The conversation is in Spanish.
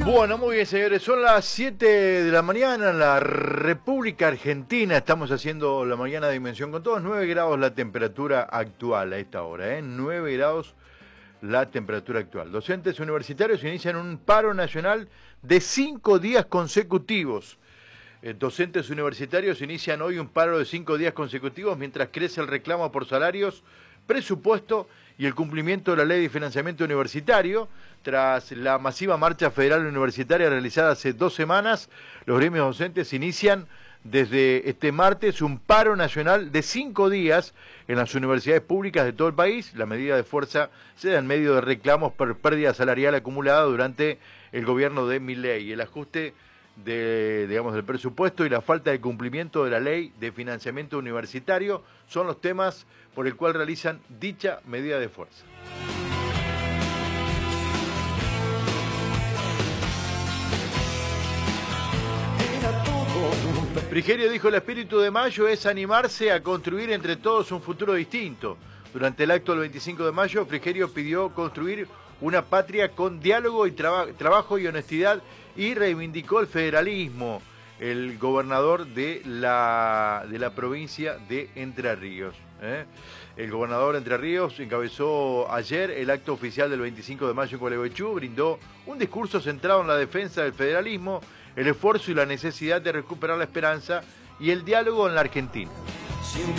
Bueno, muy bien, señores. Son las 7 de la mañana en la República Argentina. Estamos haciendo la mañana de Dimensión con Todos. 9 grados la temperatura actual a esta hora, ¿eh? 9 grados la temperatura actual. Docentes universitarios inician un paro nacional de 5 días consecutivos. Docentes universitarios inician hoy un paro de 5 días consecutivos mientras crece el reclamo por salarios, presupuesto y el cumplimiento de la ley de financiamiento universitario. Tras la masiva marcha federal universitaria realizada hace 2 semanas, los gremios docentes inician desde este martes un paro nacional de 5 días en las universidades públicas de todo el país. La medida de fuerza se da en medio de reclamos por pérdida salarial acumulada durante el gobierno de Milei. El ajuste del presupuesto y la falta de cumplimiento de la ley de financiamiento universitario son los temas por el cual realizan dicha medida de fuerza. Frigerio dijo: el espíritu de mayo es animarse a construir entre todos un futuro distinto. Durante el acto del 25 de mayo, Frigerio pidió construir una patria con diálogo y trabajo y honestidad y reivindicó el federalismo, el gobernador de la provincia de Entre Ríos. El gobernador de Entre Ríos encabezó ayer el acto oficial del 25 de mayo en Gualeguaychú, brindó un discurso centrado en la defensa del federalismo, el esfuerzo y la necesidad de recuperar la esperanza y el diálogo en la Argentina.